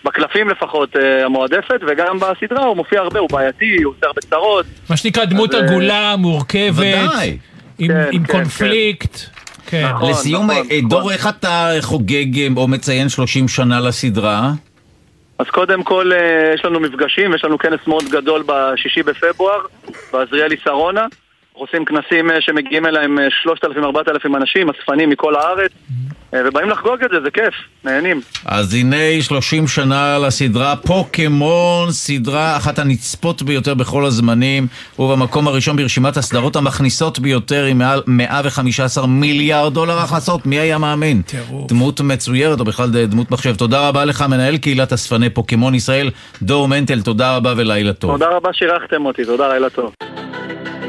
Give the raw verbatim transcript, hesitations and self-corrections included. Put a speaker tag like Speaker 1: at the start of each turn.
Speaker 1: בקלפים לפחות המועדפת, וגם בסדרה הוא מופיע הרבה, הוא בעייתי, הוא עושה הרבה צרות.
Speaker 2: מה שנקרא דמות עגולה, מורכבת, עם קונפליקט.
Speaker 3: לסיום, דור, איך אתה חוגג או מציין שלושים שנה לסדרה?
Speaker 1: אז קודם כל יש לנו מפגשים, יש לנו כנס מאוד גדול בשישי בפברואר, בעזריאלי שרונה. אנחנו עושים כנסים שמגיעים אליהם שלושת אלפים עד ארבעת אלפים אנשים, אספנים מכל הארץ, ובאים לחגוג את זה, זה כיף, נהנים.
Speaker 3: אז הנה שלושים שנה לסדרה פוקימון, סדרה אחת הנצפות ביותר בכל הזמנים, ובמקום הראשון ברשימת הסדרות המכניסות ביותר עם מעל מאה וחמישה עשר מיליארד דולר הכנסות. מי היה מאמין? טירוף. דמות מצוירת, או בכלל דמות מחשב. תודה רבה לך, מנהל קהילת אספני פוקימון ישראל, דור מנטל, תודה רבה ולילה טוב.
Speaker 1: תודה רבה שירחתם אותי, תודה, לילה טוב.